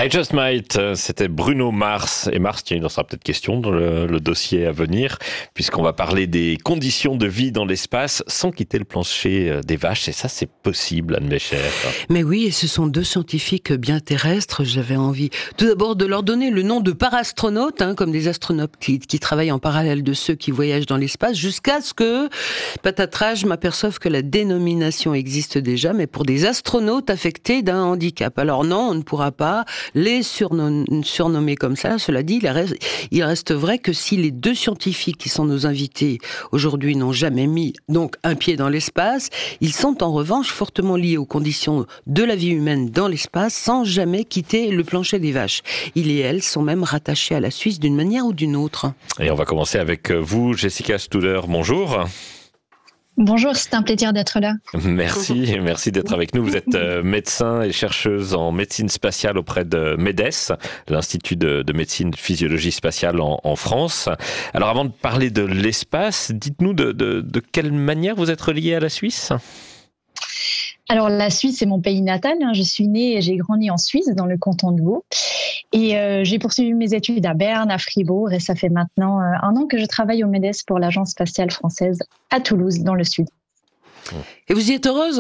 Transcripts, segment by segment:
I Just Might, c'était Bruno Mars. Et Mars, tiens, il en sera peut-être question dans le dossier à venir, puisqu'on va parler des conditions de vie dans l'espace sans quitter le plancher des vaches. Et ça, c'est possible, Anne Bécher. Mais oui, et ce sont deux scientifiques bien terrestres. J'avais envie tout d'abord de leur donner le nom de parastronautes, comme des astronautes qui travaillent en parallèle de ceux qui voyagent dans l'espace, jusqu'à ce que, patatras, je m'aperçoive que la dénomination existe déjà, mais pour des astronautes affectés d'un handicap. Alors non, on ne pourra pas les surnommer comme ça. Cela dit, il reste vrai que si les deux scientifiques qui sont nos invités aujourd'hui n'ont jamais mis donc un pied dans l'espace, ils sont en revanche fortement liés aux conditions de la vie humaine dans l'espace sans jamais quitter le plancher des vaches. Ils et elles sont même rattachés à la Suisse d'une manière ou d'une autre. Et on va commencer avec vous, Jessica Studer. Bonjour. Bonjour, c'est un plaisir d'être là. Merci d'être avec nous. Vous êtes médecin et chercheuse en médecine spatiale auprès de MEDES, l'Institut de médecine et physiologie spatiale en France. Alors avant de parler de l'espace, dites-nous de quelle manière vous êtes relié à la Suisse ? Alors la Suisse, c'est mon pays natal. Je suis née et j'ai grandi en Suisse, dans le canton de Vaud. Et j'ai poursuivi mes études à Berne, à Fribourg. Et ça fait maintenant 1 an que je travaille au MEDES pour l'Agence spatiale française à Toulouse, dans le sud. Et vous y êtes heureuse ?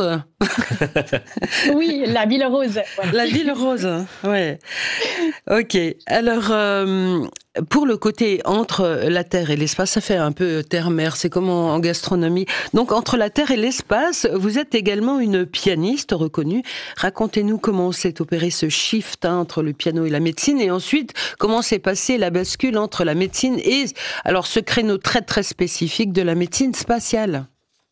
Oui, la ville rose. Ouais. La ville rose, ouais. Ok. Alors, pour le côté entre la Terre et l'espace, ça fait un peu terre-mer, c'est comme en gastronomie. Donc, entre la Terre et l'espace, vous êtes également une pianiste reconnue. Racontez-nous comment s'est opéré ce shift entre le piano et la médecine, et ensuite, comment s'est passée la bascule entre la médecine et, alors, ce créneau très très spécifique de la médecine spatiale.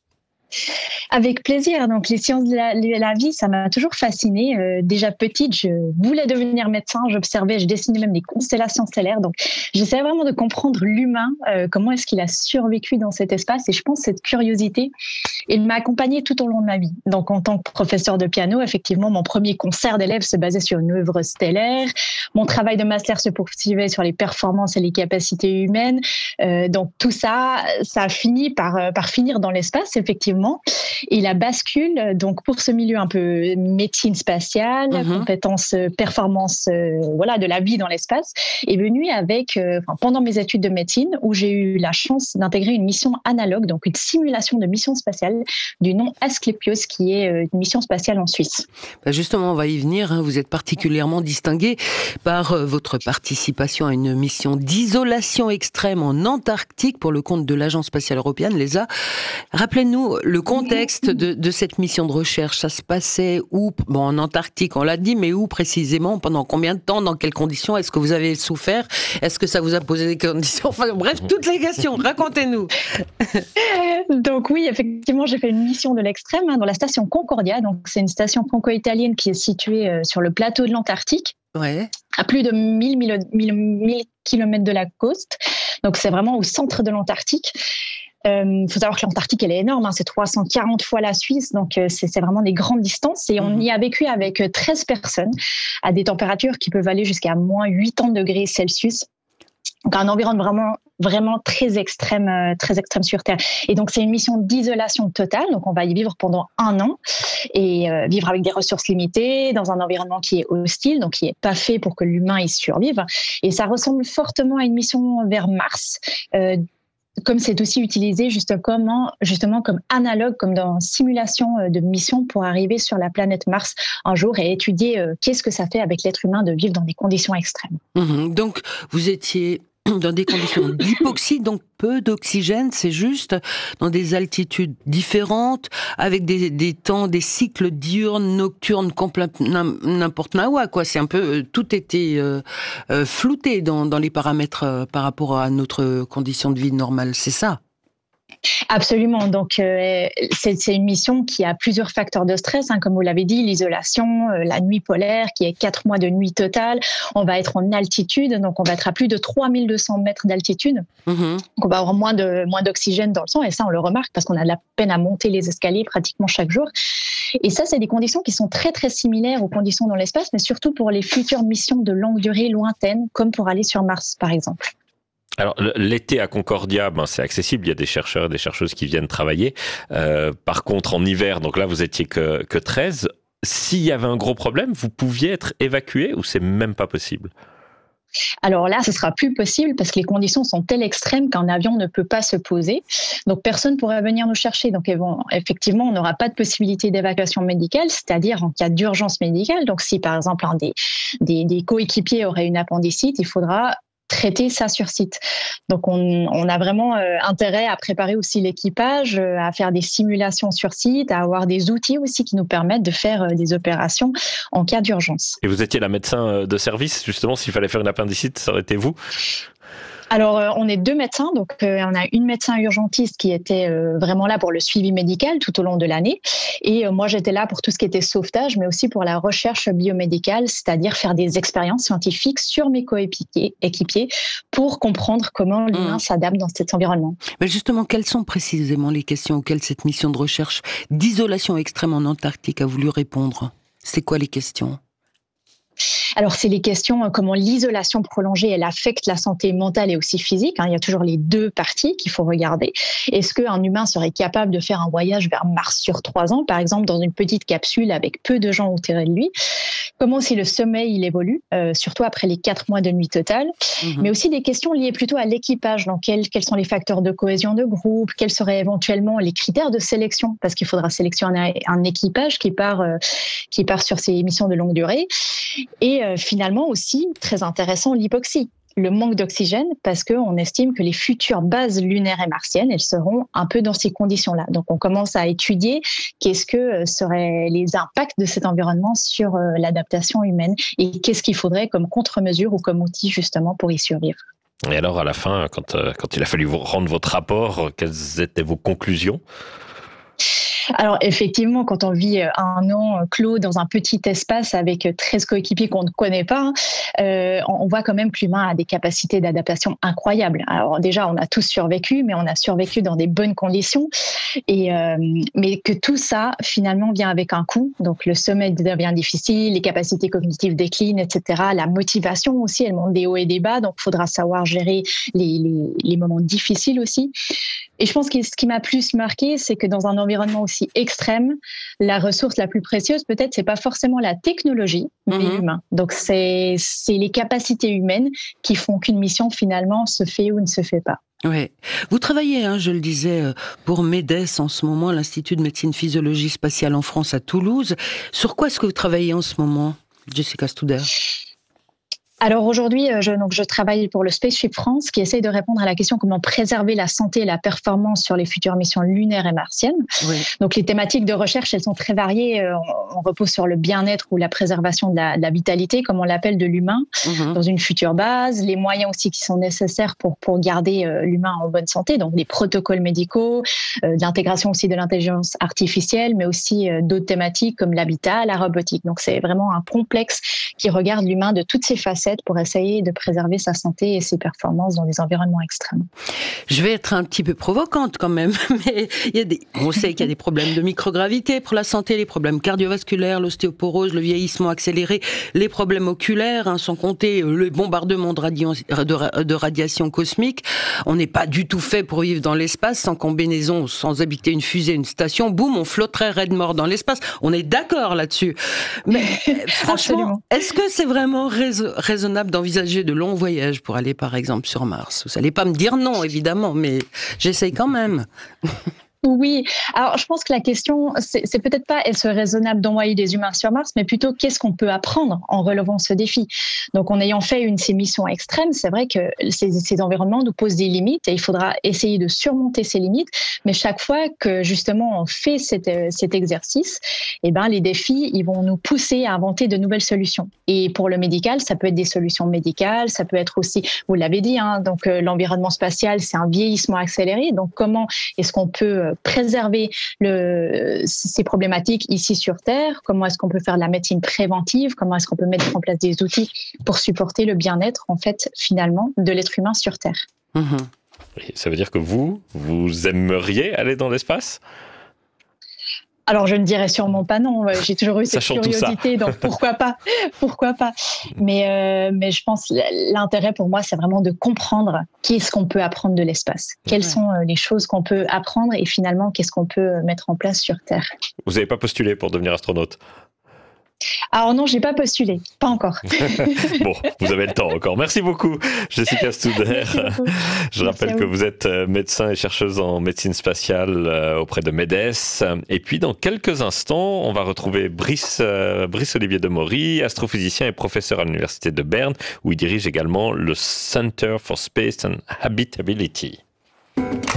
Avec plaisir. Donc, les sciences de la vie, ça m'a toujours fascinée. Déjà petite, je voulais devenir médecin. J'observais, je dessinais même des constellations stellaires. Donc, j'essayais vraiment de comprendre l'humain, comment est-ce qu'il a survécu dans cet espace. Et je pense que cette curiosité, elle m'a accompagnée tout au long de ma vie. Donc, en tant que professeur de piano, effectivement, mon premier concert d'élèves se basait sur une œuvre stellaire. Mon travail de master se poursuivait sur les performances et les capacités humaines. Donc, tout ça, ça a fini par finir dans l'espace, effectivement. Et la bascule, donc pour ce milieu un peu médecine spatiale, compétences, performance, de la vie dans l'espace, est venue avec pendant mes études de médecine où j'ai eu la chance d'intégrer une mission analogue, donc une simulation de mission spatiale du nom Asclepios, qui est une mission spatiale en Suisse. Justement, on va y venir. Vous êtes particulièrement distingué par votre participation à une mission d'isolation extrême en Antarctique pour le compte de l'Agence spatiale européenne, l'ESA. Rappelez-nous le contexte de cette mission de recherche. Ça se passait où ? Bon, en Antarctique, on l'a dit, mais où précisément ? Pendant combien de temps ? Dans quelles conditions ? Est-ce que vous avez souffert ? Est-ce que ça vous a posé des conditions ? Enfin, bref, toutes les questions. Racontez-nous. Donc oui, effectivement, j'ai fait une mission de l'extrême dans la station Concordia. Donc c'est une station franco-italienne qui est située sur le plateau de l'Antarctique. Ouais. À plus de 1000 kilomètres de la côte. Donc c'est vraiment au centre de l'Antarctique. Il faut savoir que l'Antarctique, elle est énorme, c'est 340 fois la Suisse, donc c'est vraiment des grandes distances. Et on y a vécu avec 13 personnes à des températures qui peuvent aller jusqu'à moins 80 degrés Celsius. Donc un environnement vraiment très extrême sur Terre. Et donc c'est une mission d'isolation totale. Donc on va y vivre pendant 1 an et vivre avec des ressources limitées dans un environnement qui est hostile, donc qui est pas fait pour que l'humain y survive. Et ça ressemble fortement à une mission vers Mars. Comme c'est aussi utilisé justement comme analogue, comme dans simulation de mission pour arriver sur la planète Mars un jour et étudier qu'est-ce que ça fait avec l'être humain de vivre dans des conditions extrêmes. Donc, vous étiez dans des conditions d'hypoxie, donc peu d'oxygène, c'est juste, dans des altitudes différentes, avec des temps, des cycles diurnes, nocturnes, n'importe quoi. C'est un peu, tout était flouté dans les paramètres par rapport à notre condition de vie normale, c'est ça ? Absolument. Donc, c'est une mission qui a plusieurs facteurs de stress, comme vous l'avez dit, l'isolation, la nuit polaire, qui est 4 mois de nuit totale. On va être en altitude, donc on va être à plus de 3200 mètres d'altitude. Donc, on va avoir moins d'oxygène dans le sang, et ça, on le remarque parce qu'on a de la peine à monter les escaliers pratiquement chaque jour. Et ça, c'est des conditions qui sont très, très similaires aux conditions dans l'espace, mais surtout pour les futures missions de longue durée lointaines, comme pour aller sur Mars, par exemple. Alors, l'été à Concordia, c'est accessible. Il y a des chercheurs et des chercheuses qui viennent travailler. Par contre, en hiver, donc là, vous étiez que 13. s'il y avait un gros problème, vous pouviez être évacué ou c'est même pas possible? Alors là, ce sera plus possible parce que les conditions sont telles extrêmes qu'un avion ne peut pas se poser. Donc personne pourrait venir nous chercher. Donc effectivement, on n'aura pas de possibilité d'évacuation médicale, c'est-à-dire en cas d'urgence médicale. Donc si par exemple un des coéquipiers aurait une appendicite, il faudra traiter ça sur site. Donc on a vraiment intérêt à préparer aussi l'équipage, à faire des simulations sur site, à avoir des outils aussi qui nous permettent de faire des opérations en cas d'urgence. Et vous étiez la médecin de service, justement, s'il fallait faire une appendicite, ça aurait été vous? Alors, on est 2 médecins, donc on a une médecin urgentiste qui était vraiment là pour le suivi médical tout au long de l'année, et moi j'étais là pour tout ce qui était sauvetage, mais aussi pour la recherche biomédicale, c'est-à-dire faire des expériences scientifiques sur mes équipiers pour comprendre comment l'humain s'adapte dans cet environnement. Mais justement, quelles sont précisément les questions auxquelles cette mission de recherche d'isolation extrême en Antarctique a voulu répondre? C'est quoi les questions? Alors, c'est les questions comment l'isolation prolongée, elle affecte la santé mentale et aussi physique. Il y a toujours les 2 parties qu'il faut regarder. Est-ce qu'un humain serait capable de faire un voyage vers Mars sur 3 ans, par exemple, dans une petite capsule avec peu de gens autour de lui? Comment si le sommeil, il évolue, surtout après les 4 mois de nuit totale. Mais aussi des questions liées plutôt à l'équipage. Donc, quels sont les facteurs de cohésion de groupe? Quels seraient éventuellement les critères de sélection? Parce qu'il faudra sélectionner un équipage qui part sur ces missions de longue durée. Et finalement aussi, très intéressant, l'hypoxie, le manque d'oxygène, parce qu'on estime que les futures bases lunaires et martiennes, elles seront un peu dans ces conditions-là. Donc on commence à étudier qu'est-ce que seraient les impacts de cet environnement sur l'adaptation humaine et qu'est-ce qu'il faudrait comme contre-mesure ou comme outil justement pour y survivre. Et alors à la fin, quand il a fallu vous rendre votre rapport, quelles étaient vos conclusions? Alors effectivement, quand on vit un an clos dans un petit espace avec 13 coéquipiers qu'on ne connaît pas, on voit quand même que l'humain a des capacités d'adaptation incroyables. Alors déjà, on a tous survécu, mais on a survécu dans des bonnes conditions. Mais que tout ça, finalement, vient avec un coût. Donc le sommeil devient difficile, les capacités cognitives déclinent, etc. La motivation aussi, elle monte des hauts et des bas. Donc il faudra savoir gérer les moments difficiles aussi. Et je pense que ce qui m'a plus marqué, c'est que dans un environnement aussi extrême, la ressource la plus précieuse, peut-être, c'est pas forcément la technologie, mais l'humain. Donc, c'est les capacités humaines qui font qu'une mission, finalement, se fait ou ne se fait pas. Ouais. Vous travaillez, je le disais, pour MEDES en ce moment, l'Institut de médecine physiologie spatiale en France à Toulouse. Sur quoi est-ce que vous travaillez en ce moment, Jessica Studer? Alors aujourd'hui, je travaille pour le Spaceship France qui essaye de répondre à la question comment préserver la santé et la performance sur les futures missions lunaires et martiennes. Oui. Donc les thématiques de recherche, elles sont très variées. On repose sur le bien-être ou la préservation de la vitalité, comme on l'appelle, de l'humain dans une future base, les moyens aussi qui sont nécessaires pour garder l'humain en bonne santé, donc des protocoles médicaux, de l'intégration aussi de l'intelligence artificielle, mais aussi d'autres thématiques comme l'habitat, la robotique. Donc c'est vraiment un complexe qui regarde l'humain de toutes ses facettes pour essayer de préserver sa santé et ses performances dans des environnements extrêmes. Je vais être un petit peu provocante quand même, mais on sait qu'il y a des problèmes de microgravité pour la santé, les problèmes cardiovasculaires, l'ostéoporose, le vieillissement accéléré, les problèmes oculaires, sans compter le bombardement de radiation cosmique. On n'est pas du tout fait pour vivre dans l'espace sans combinaison, sans habiter une fusée, une station, boum, on flotterait raide-mort dans l'espace. On est d'accord là-dessus. Mais franchement, est-ce que c'est vraiment raisonnable d'envisager de longs voyages pour aller par exemple sur Mars? Vous n'allez pas me dire non évidemment, mais j'essaye quand même. Oui, alors je pense que la question, c'est peut-être pas est-ce raisonnable d'envoyer des humains sur Mars, mais plutôt qu'est-ce qu'on peut apprendre en relevant ce défi. Donc en ayant fait une de ces missions extrêmes, c'est vrai que ces environnements nous posent des limites et il faudra essayer de surmonter ces limites. Mais chaque fois que justement on fait cet exercice, les défis, ils vont nous pousser à inventer de nouvelles solutions. Et pour le médical, ça peut être des solutions médicales, ça peut être aussi, vous l'avez dit, donc l'environnement spatial, c'est un vieillissement accéléré. Donc comment est-ce qu'on peut préserver ces problématiques ici sur Terre? Comment est-ce qu'on peut faire de la médecine préventive? Comment est-ce qu'on peut mettre en place des outils pour supporter le bien-être, en fait, finalement, de l'être humain sur Terre? Ça veut dire que vous aimeriez aller dans l'espace? Alors, je ne dirais sûrement pas non. J'ai toujours eu cette curiosité, donc pourquoi pas? Mais je pense que l'intérêt pour moi, c'est vraiment de comprendre qu'est-ce qu'on peut apprendre de l'espace. Quelles sont les choses qu'on peut apprendre et finalement, qu'est-ce qu'on peut mettre en place sur Terre. Vous n'avez pas postulé pour devenir astronaute? Alors non, j'ai pas postulé, pas encore. Bon, vous avez le temps encore. Merci beaucoup, Jessica Studer. Je rappelle que vous êtes médecin et chercheuse en médecine spatiale auprès de MEDES. Et puis, dans quelques instants, on va retrouver Brice Olivier Demory, astrophysicien et professeur à l'Université de Berne, où il dirige également le Center for Space and Habitability.